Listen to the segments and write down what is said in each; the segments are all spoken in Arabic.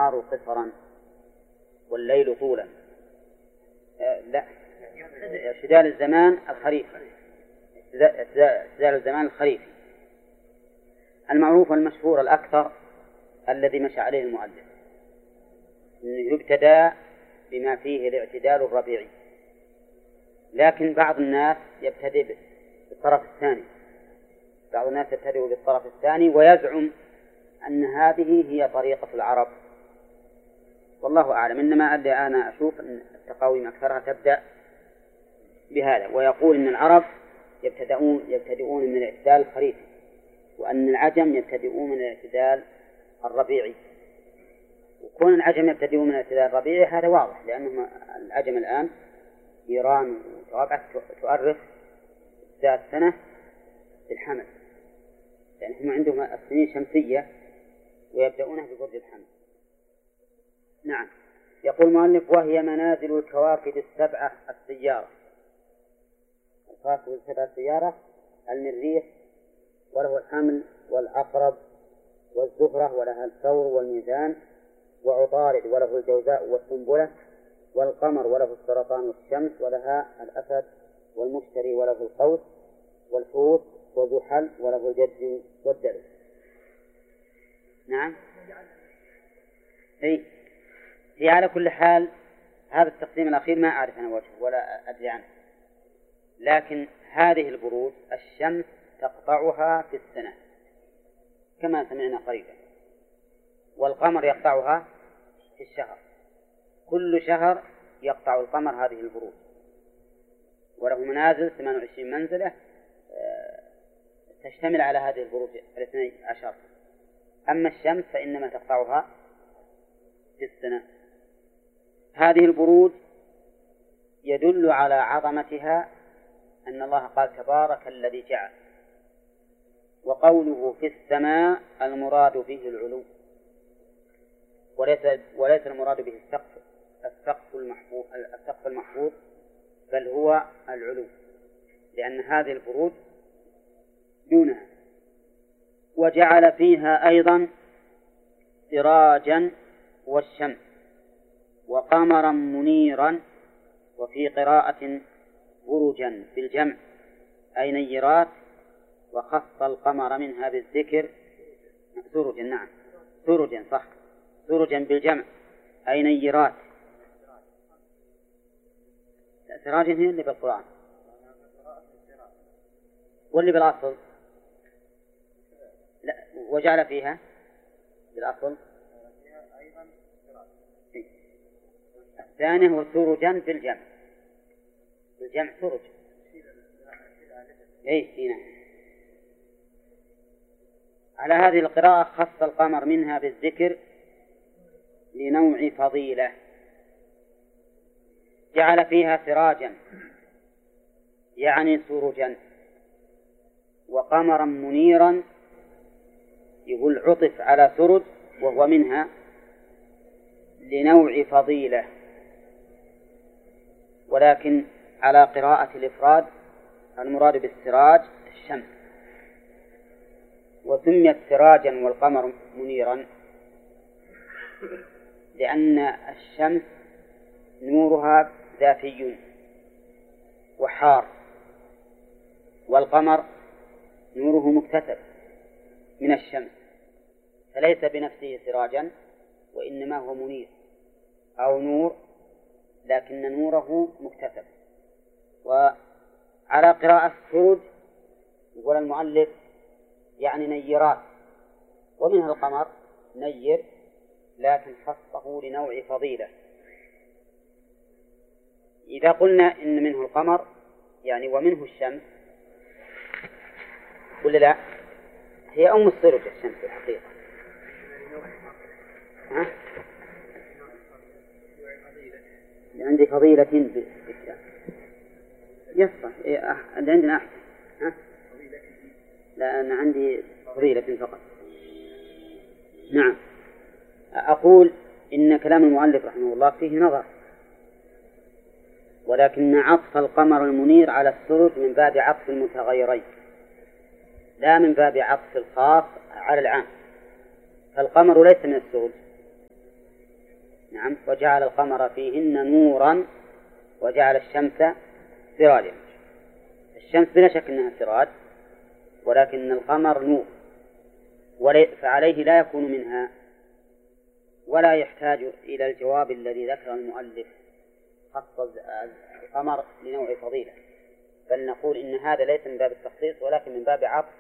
النهار قصرا والليل طولا. لا، اعتدال الزمان الخريف، اعتدال الزمان الخريفي. المعروف والمشهور الأكثر الذي مشى عليه المؤلف أنه يبتدى بما فيه الاعتدال الربيعي، لكن بعض الناس يبتدئ بالطرف الثاني، بعض الناس يبتدئ بالطرف الثاني ويزعم أن هذه هي طريقة العرب، والله أعلم. إنما أنا أشوف أن التقاويم أكثرها تبدأ بهذا، ويقول إن العرب يبتدئون من الاعتدال الخريفي، وأن العجم يبتدئون من الاعتدال الربيعي. وكون العجم يبتدئون من الاعتدال الربيعي هذا واضح، لأنهم العجم الآن إيران وتوقعت تؤرخ ذات سنة في الحمل، يعني هم عندهم السنين شمسية ويبدأونها ببرج الحمل. نعم. يقول المؤلف: وهي منازل الكواكب السبعة السيارة. الكواكب السبعة السيارة: المريخ وله الحمل والعقرب والزهرة ولها الثور والميزان، وعطارد وله الجوزاء والسنبلة، والقمر وله السرطان والشمس ولها الأسد، والمشتري وله القوس والحوت، وزحل وله الجد والدلو. نعم. هي على كل حال هذا التقسيم الأخير ما أعرف أنا وجهه ولا أدري عنه، لكن هذه البروج الشمس تقطعها في السنة كما سمعنا قريبا، والقمر يقطعها في الشهر، كل شهر يقطع القمر هذه البروج، وله منازل 28 منزلة تشتمل على هذه البروج 12. أما الشمس فإنما تقطعها في السنة. هذه البروج يدل على عظمتها أن الله قال: تبارك الذي جعل. وقوله في السماء المراد به العلو، وليس المراد به السقف المحفوظ، بل هو العلو، لأن هذه البروج دونها. وجعل فيها أيضا سراجا والشمس وقمرا منيرا، وفي قراءة برجا بالجمع أي نيرات، وخص القمر منها بالذكر سرجا. نعم، سرجا صح، سرجا بالجمع أي نيرات. سراجا هي اللي بالقرآن واللي بالأصل لا، وجعل فيها بالأصل الثاني هو سرجا بالجمع، بالجمع سرج. هنا على هذه القراءة خص القمر منها بالذكر لنوع فضيلة. جعل فيها سراجا يعني سرجا، وقمرا منيرا يقول عطف على سرج وهو منها لنوع فضيلة، ولكن على قراءة الإفراد المراد بالسراج الشمس. وسميت سراجا والقمر منيرا لأن الشمس نورها دافي وحار، والقمر نوره مكتسب من الشمس، فليس بنفسه سراجا وإنما هو منير أو نور، لكن نوره مكتسب. وعلى قراءة سرج يقول المؤلف يعني نيرات، ومنها القمر نير لكن خصه لنوع فضيلة. إذا قلنا إن منه القمر يعني ومنه الشمس ولا لا؟ هي أم السرج الشمس في الحقيقة. عندي فضيلة بالشمس يصح اللي عندنا أحسن. لا، أنا عندي فضيلة فقط. نعم. أقول إن كلام المؤلف رحمه الله فيه نظر، ولكن عطف القمر المنير على السرج من باب عطف المتغيرين لا من باب عطف الخاص على العام. فالقمر ليس من السرج نعم. وجعل القمر فيهن نورا وجعل الشمس سراجا. الشمس بلا شك أنها سراج، ولكن القمر نور، فعليه لا يكون منها، ولا يحتاج إلى الجواب الذي ذكر المؤلف خص القمر لنوع فضيلة، بل نقول إن هذا ليس من باب التخصيص ولكن من باب عطف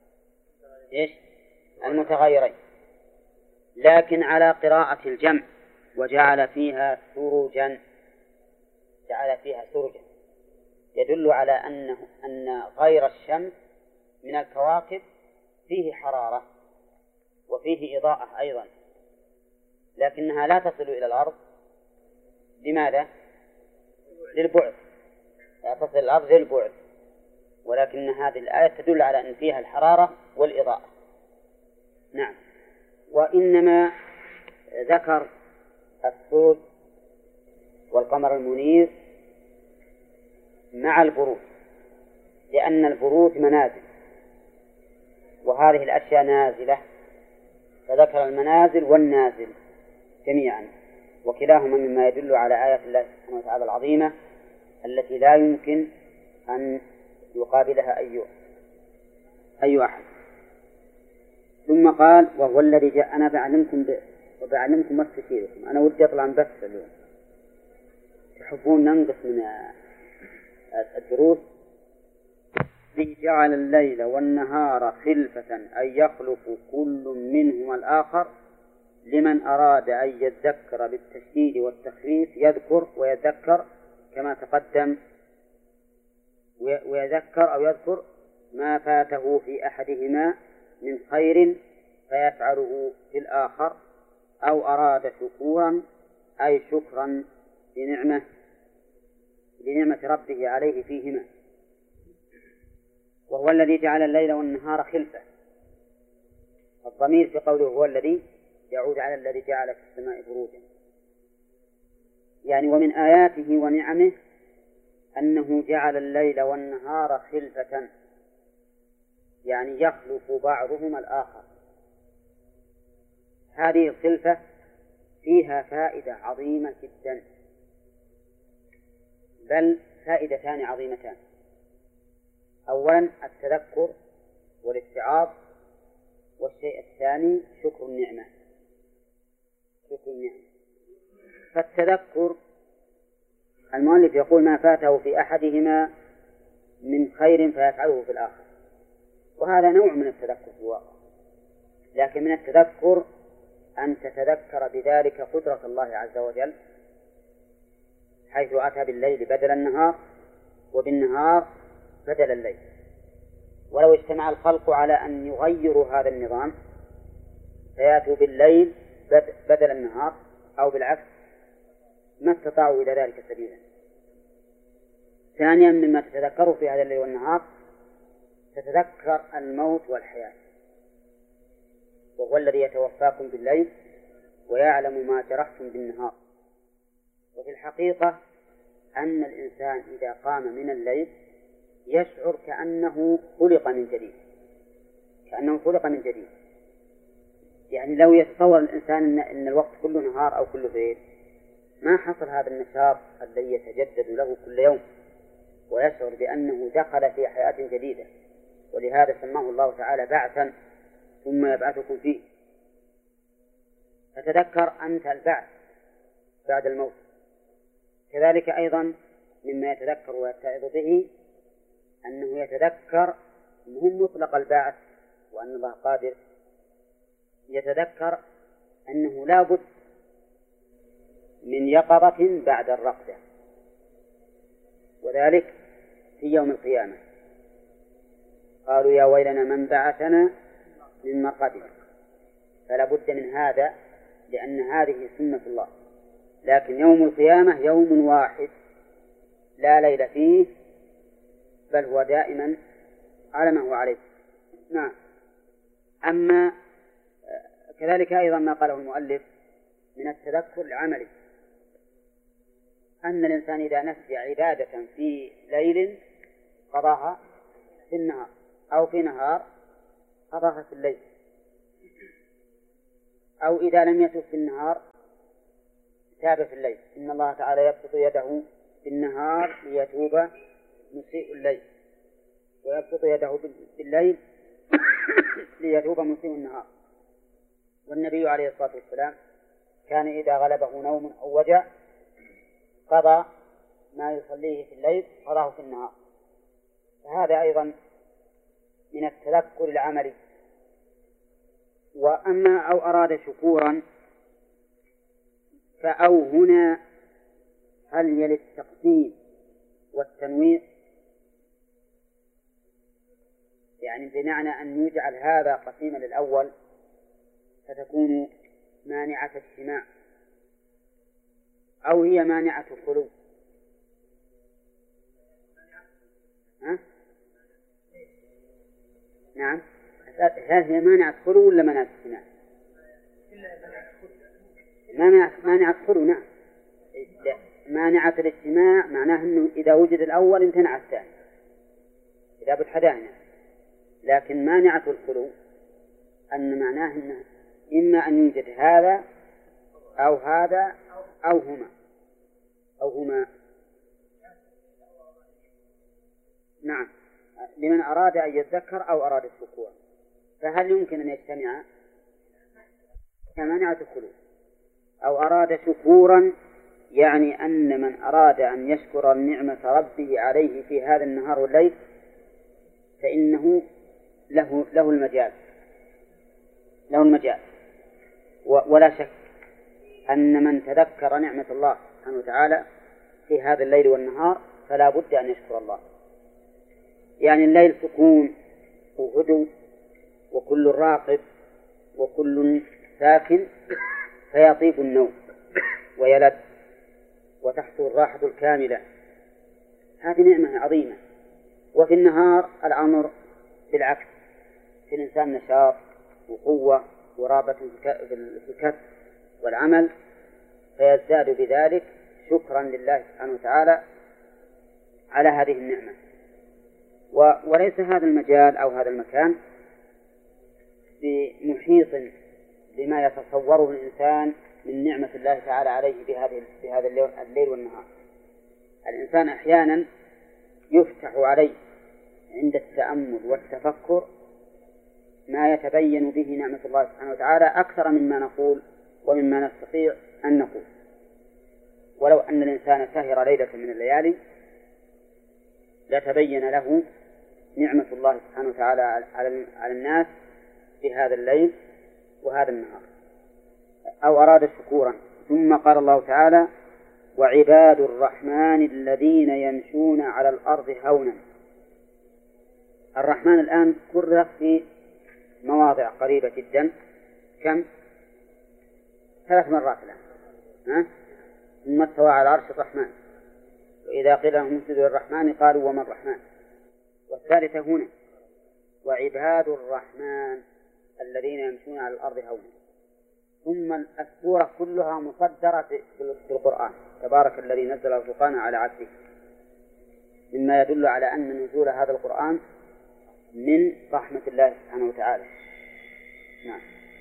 المتغيرين. لكن على قراءة الجمع وجعل فيها سروجا، جعل فيها سروجا يدل على أن غير الشمس من الكواكب فيه حرارة وفيه إضاءة أيضا، لكنها لا تصل إلى الأرض. لماذا؟ للبعد، لا تصل إلى الأرض للبعد، ولكن هذه الآية تدل على أن فيها الحرارة والإضاءة. نعم. وإنما ذكر السود والقمر المنير مع البروج، لأن البروج منازل وهذه الأشياء نازلة، فذكر المنازل والنازل جميعا، وكلاهما مما يدل على آيات الله سبحانه وتعالى العظيمة التي لا يمكن أن يقابلها أي أحد. ثم قال: وهو الذي جاء. أنا بعلمكم ما استشيركم، أنا ودي أطلع بس اليوم، تحبون ننقص من الدروس. جعل الليل والنهار خلفة أن يخلق كل منهما الآخر لمن أراد أن يذكر بالتشديد والتخفيف يذكر ويذكر كما تقدم، ويذكر أو يذكر ما فاته في أحدهما من خير فيفعله في الآخر، أو أراد شكورا أي شكرا لنعمة ربه عليه فيهما. وهو الذي جعل الليل والنهار خلفة. الضمير في قوله هو الذي يعود على الذي جعل في السماء بروجا، يعني ومن آياته ونعمه أنه جعل الليل والنهار خلفة، يعني يخلف بعضهما الآخر. هذه الخلفة فيها فائدة عظيمة جدا، بل فائدتان عظيمتان. أولا التذكر والاتعاظ، والشيء الثاني شكر النعمة. فالتذكر المؤلف يقول ما فاته في أحدهما من خير فيفعله في الآخر، وهذا نوع من التذكر في الواقع، لكن من التذكر أن تتذكر بذلك قدرة الله عز وجل، حيث أتى بالليل بدل النهار وبالنهار بدل الليل. ولو اجتمع الخلق على أن يغيروا هذا النظام فيأتوا بالليل بدل النهار أو بالعكس ما استطاعوا إلى ذلك سبيلا. ثانيا مما تتذكروا في هذا الليل والنهار تتذكر الموت والحياة، وهو الذي يتوفاكم بالليل ويعلم ما جرحتم بالنهار. وفي الحقيقة أن الإنسان إذا قام من الليل يشعر كأنه خلق من جديد، يعني لو يتصور الإنسان أن الوقت كله نهار أو كله ليل ما حصل هذا النشاط الذي يتجدد له كل يوم، ويشعر بأنه دخل في حياة جديدة. ولهذا سماه الله تعالى بعثا ثم يبعثكم فيه. فتذكر أنت البعث بعد الموت. كذلك أيضا مما يتذكر ويتعظ به أنه يتذكر مهم مطلق البعث وأن الله قادر، يتذكر أنه لا بد من يقظة بعد الرقدة، وذلك في يوم القيامة. قالوا يا ويلنا من بعثنا من مرقدنا، فلا بد من هذا لأن هذه سنة الله. لكن يوم القيامة يوم واحد لا ليل فيه، بل هو دائما على ما هو عليه. نعم. أما كذلك أيضا ما قاله المؤلف من التذكر العملي، أن الإنسان إذا نسي عبادة في ليل قضاها في النهار، أو في نهار قضاها في الليل، أو إذا لم يتب في النهار تاب في الليل. إن الله تعالى يبسط يده بالنهار ليتوب مسيء الليل، ويبسط يده بالليل ليتوب مسيء النهار. والنبي عليه الصلاة والسلام كان إذا غلبه نوم أو وجع قضى ما يصليه في الليل قضاه في النهار. فهذا أيضا من التذكر العملي. وأما أو أراد شكورا فأو هنا هل يلي التقسيم والتنويع، يعني بمعنى أن يجعل هذا قسيما للأول فتكون مانعة اجتماع، أو هي مانعة الخلو. نعم، هل هي مانعة خلو ولا مانعة اجتماع؟ مانعة خلو. نعم، مانعة الاجتماع معناه أنه إذا وجد الأول امتنع الثاني إذا بالحداثة. لكن مانعة الخلو أن معناه أنه إما أن يوجد هذا أو هذا أو هما. نعم، لمن أراد أن يتذكر أو أراد الشكور. فهل يمكن أن يجتمع؟ كمانعة الخلو. أو أراد شكورا يعني أن من أراد أن يشكر نعمة ربه عليه في هذا النهار والليل فإنه له المجال. ولا شك أن من تذكر نعمة الله سبحانه وتعالى في هذا الليل والنهار فلا بد أن يشكر الله. يعني الليل سكون وهدوء وكل راقب وكل ساكن فيطيب النوم ويلد وتحصل الراحة الكاملة. هذه نعمة عظيمة. وفي النهار الأمر بالعكس، في الإنسان نشاط وقوة ورابة في الكسب والعمل، فيزداد بذلك شكرا لله سبحانه وتعالى على هذه النعمة. وليس هذا المجال أو هذا المكان بمحيط بما يتصوره الإنسان من نعمة الله تعالى عليه في هذا الليل والنهار. الإنسان أحيانا يفتح عليه عند التأمل والتفكر ما يتبين به نعمة الله سبحانه وتعالى أكثر مما نقول ومما نستطيع أن نقول. ولو أن الإنسان سهر ليلة من الليالي لتبين له نعمة الله سبحانه وتعالى على الناس في هذا الليل وهذا النهار. أو أراد شكورا. ثم قال الله تعالى: وعباد الرحمن الذين يمشون على الأرض هونا. الرحمن الآن كرر في مواضع قريبة جدا. كم؟ 3 مرات الآن. ثم استوى على عرش الرحمن، وإذا قيل لهم اسجدوا للرحمن قالوا وما الرحمن. والثالثة هنا: وعباد الرحمن الذين يمشون على الأرض هونا. ثم السورة كلها مصدرة بالقرآن: تبارك الذي نزل الفرقان على عبده، مما يدل على أن نزول هذا القرآن من رحمة الله سبحانه وتعالى. نعم.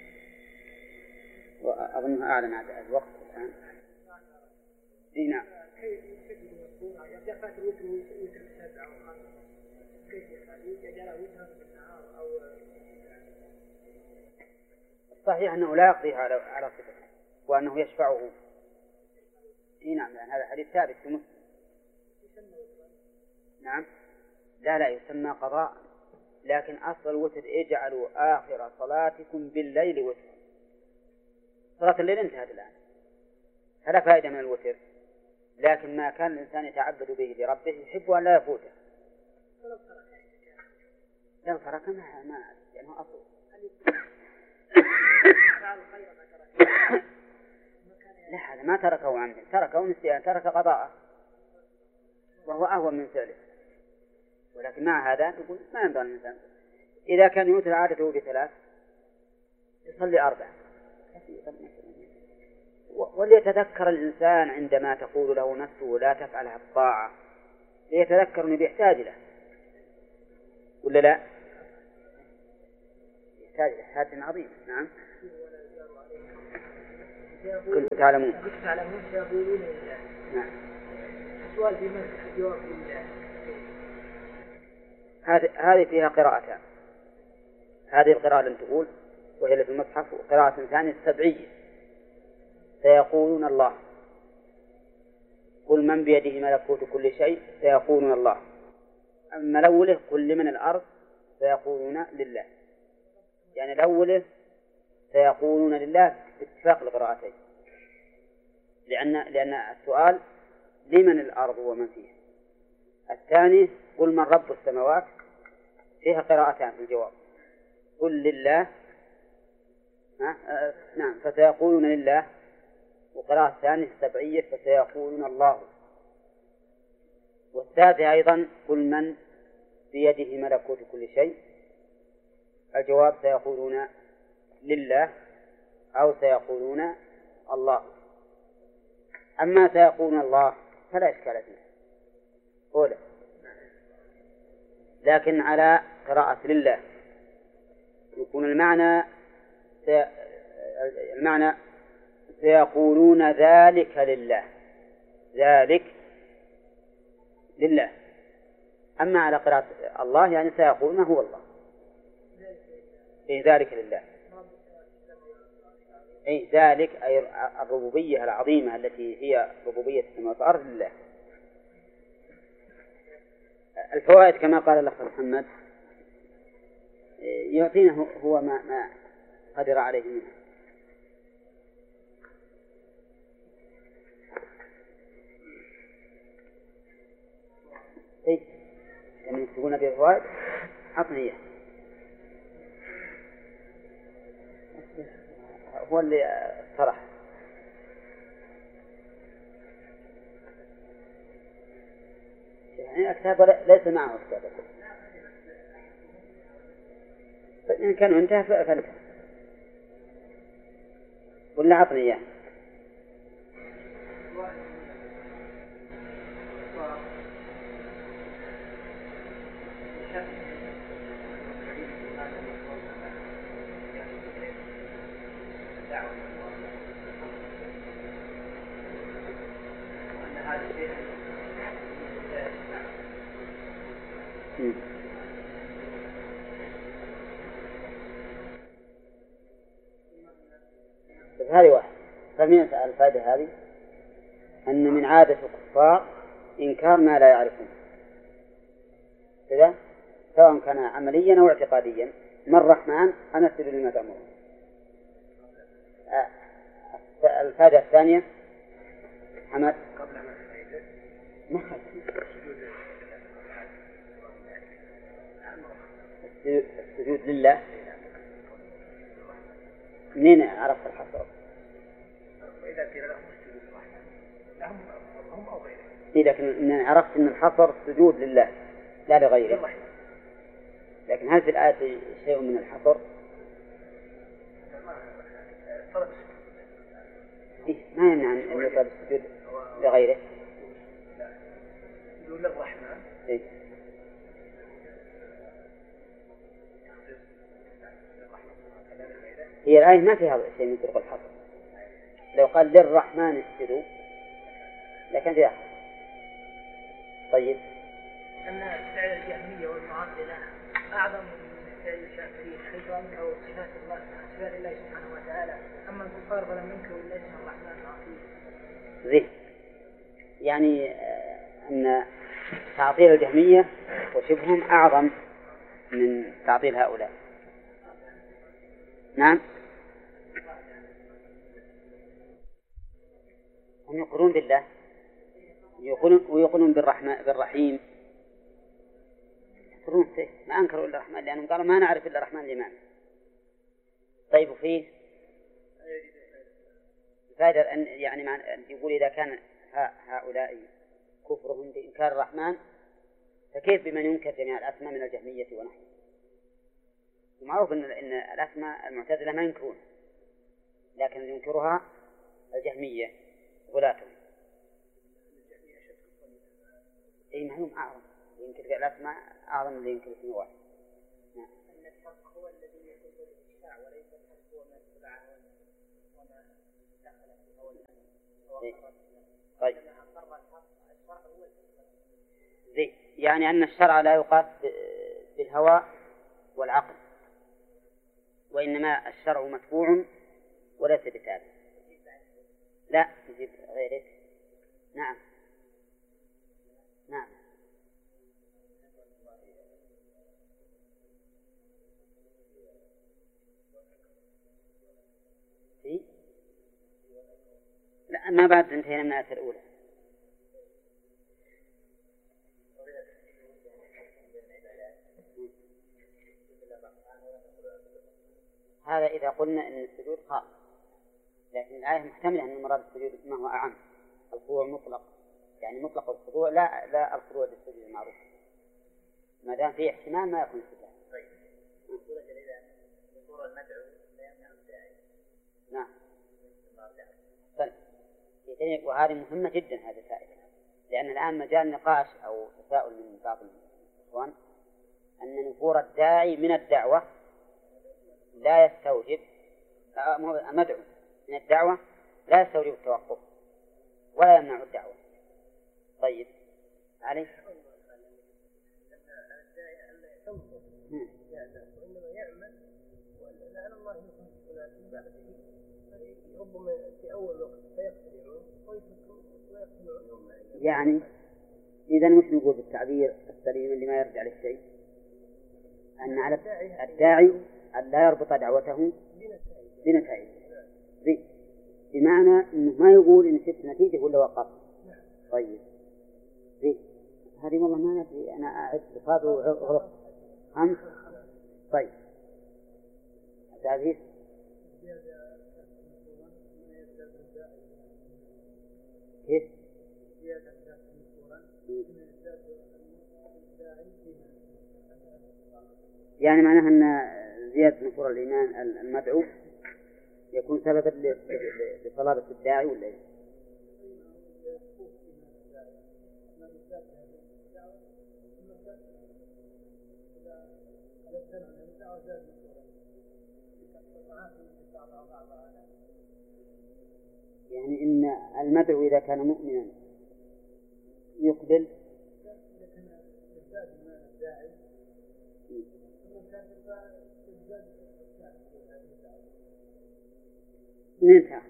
وأظنها أعلن عن الوقت الآن. نعم. صحيح أنه لا يقضيها على صفته وأنه يشفعه. نعم، لأن هذا حديث ثابت في مسلم. نعم. لا يسمى قضاء، لكن أصل الوتر: اجعلوا آخر صلاتكم بالليل وترا. صلاة الليل انتهت الآن، فلا فائدة من الوتر، لكن ما كان الإنسان يتعبد به لربه يحب أن لا يفوته. لو ترك ما لأنه أصل. لا، هذا ما تركه عمدا، تركه نسيان، ترك قضاءه وهو أهون من فعله. ولكن مع هذا نقول ما ينبغي الإنسان إذا كان يوتر عادته ب3 يصلي 4. وليتذكر الإنسان عندما تقول له نفسه لا تفعل الطاعة، ليتذكر أنه بيحتاج له ولا لا؟ يحتاج حاجة عظيمة. نعم. كنتم تعلمون سيقولون لله. نعم. السؤال في من الجواب لله. هذه فيها قراءتان. هذه القراءة التي تقول وهي في المصحف، وقراءة ثانية السبعية سيقولون الله. قل من بيده ملكوت كل شيء سيقولون الله. أما الأولى قل لمن الأرض سيقولون لله، يعني الأولى سيقولون لله باتفاق القراءتين، لأن السؤال لمن الأرض ومن فيها. الثاني قل من رب السماوات فيها قراءتان في الجواب، قل لله نعم فسيقولون لله، وقراءة الثانية السبعية فسيقولون الله. والثالثة أيضا قل من بيده ملكوت كل شيء، الجواب سيقولون لله أو سيقولون الله. أما سيقولون الله فلا إشكال فيه أولى، لكن على قراءة لله يكون المعنى سيقولون ذلك لله، ذلك لله. أما على قراءة الله يعني سيقولون هو الله، ذلك لله، أي ذلك أي الربوبية العظيمة التي هي ربوبية السماوات والأرض لله. الفوائد كما قال الأخ محمد يعطينا هو ما قدر عليه منها. إيه لما يكتبون به فوائد عطني إياه، هو اللي صرح. يعني أكتاب ليس معه أكتاب، فإن كانوا انتهى فانتهى، ولا عطني إياه. هذه واحد. فمن الفائدة هذه أن من عادة الكفار إنكار ما لا يعرفون، كذا سواء كان عمليا أو اعتقاديا. من الرحمن أنا أسأل لما تأمرون. الفائدة الثانية حمد قبل ما السجود لله. منين عرفت الحصر؟ وإذا قيل لهم السجود لهم هم أو غيرهم. لكن عرفت أن الحصر السجود لله لا لغيره. لكن هل في الآية شيء من الحصر؟ ما يمنع أن يطلب السجود لغيره. يقول للرحمن. هي الآية ما فيها شيء من طرق الحصر. لو قال للرحمن اسجدوا لكن فيها حصر. طيب أن فعل الجهمية والمعطلة أعظم من فعل الشافعية حيث أنكروا صفات الله سبحانه وتعالى، أما الكفار فلم ينكروا إلا اسم الرحمن العظيم. زين، يعني أن تعطيل الجهمية وشبههم أعظم من تعطيل هؤلاء. نعم، هم يقولون بالله ويقولون بالرحيم. يقولون ما أنكروا إلا الرحمن لأنهم قالوا ما نعرف إلا الرحمن لمن. طيب وفيه فائدة أن يعني يقول إذا كان هؤلاء كفرهم بإنكار الرحمن فكيف بمن ينكر جميع الأسماء من الجهمية ونحن؟ ومعروف أن الأسماء المعتزلة ما ينكرون، لكن ينكرها الجهمية غلاتهم. أي معلوم أعظم ينكر الأسماء أعظم من ينكر اسم واحد. نعم. أن الحق هو الذي يكون به الشاع وليس الحق هو ما اتبعه وما دخل طيب يعني أن الشرع لا يقاس بالهوى والعقل، وإنما الشرع متبوع وليس بتابع. لا تجيب غيرك. نعم نعم. لا ما بعد انتهينا من الآية الأولى. هذا إذا قلنا أن السجود خاص، لكن الآية محتملة أن مراد السجود ما هو أعم، الخضوع مطلق، يعني مطلق الخضوع لا الخضوع للسجود المعروف، ما دام فيه احتمال ما يكون السجود. طيب نعم. طيب وهذه مهمة جدا هذه الفائدة، لأن الآن مجال نقاش أو تساؤل من بعض الإخوان أن نفور الداعي من الدعوة لا يستوجب مدعو من الدعوة لا يستوجب التوقف ولا يمنع الدعوة. طيب عليه يعني إذا مش نقول بالتعبير السليم اللي ما يرجع للشيء أن على الداعي أن لا يربط دعوته بنتائج، بمعنى أنه ما يقول إن شفت نتيجة ولا وقف. طيب هذه والله ما ندري، أنا أعد بفاضل وغلط 5. طيب تعريف كيف؟ يعني معناها أن زيادة نفور الإيمان المدعو يكون سببا لصلابة الداعي ولا إيه؟ يعني إن المدعو إذا كان مؤمنا يقبل من تأخذ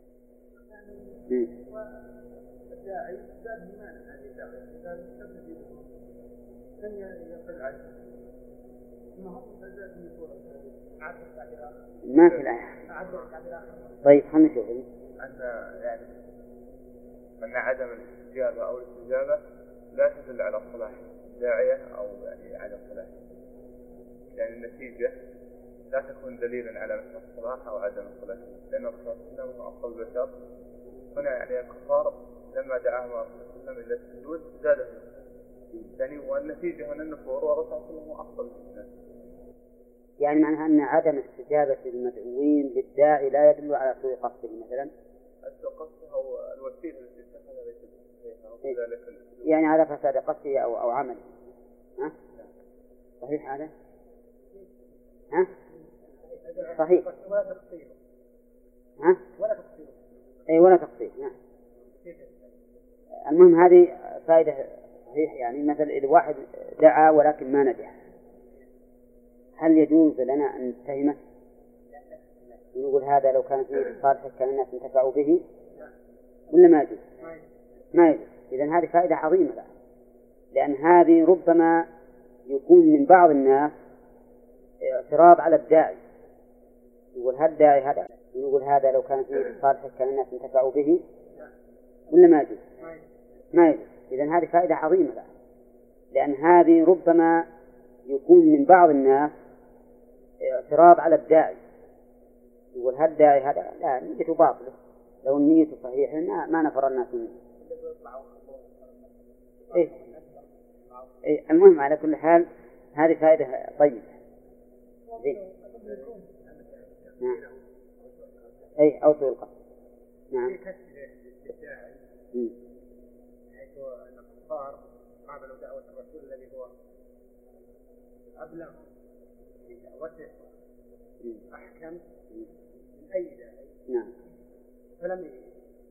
ما في الآية. طيب خلنا نشوف أن يعني أن عدم الاستجابة أو الاستجابة لا تدل على صلاح الداعية أو يعني على صلاح، يعني النتيجة لا تكون دليلا على مثل الصلاح أو عدم الصلاح، لأن الرسول صلى الله عليه وسلم أفضل البشر هنا يعني الكفار لما دعاهم الرسول صلى الله عليه وسلم إلى السجود زادوا يعني، والنتيجة هنا النفور والرسول صلى الله عليه وسلم أفضل الناس. يعني معناها أن عدم استجابة المدعوين للداعي لا يدل على سوء قصده مثلا. سوء قصده هو الوسيلة التي اتخذها ليست يعني على فساد قصده أو عمله. ها؟ صحيح هذا؟ ها؟ صحيح. ها؟ أي ولا تقصير. نعم. المهم هذه فائدة صحيح، يعني مثل إذا واحد دعا ولكن ما نجح، هل يجوز لنا أن نتهمه ونقول هذا لو كان فيه صالح كان الناس انتفعوا به ولا ما يجوز؟ ما يجوز. إذن هذه فائدة عظيمة لها، لأن هذه ربما يكون من بعض الناس اعتراض على الداعي، يقول هل الداعي هذا، يقول هذا لو كان فيه صالح كان الناس انتفعوا به ولا ما يجوز؟ ما يجوز. إذن هذه فائدة عظيمة لها، لأن هذه ربما يكون من بعض الناس اعتراض على الداعي، يقول هل الداعي هذا لا نيته باطلة، لو النية صحيحة ما نفر الناس منه. إيه المهم على كل حال هذه فائدة طيبة. نعم. أي أو سوء القصد. نعم. حيث أن الكفار قابلوا دعوة الرسول الذي هو أبلغ في دعوته أحكم من أي داعي. نعم. فلم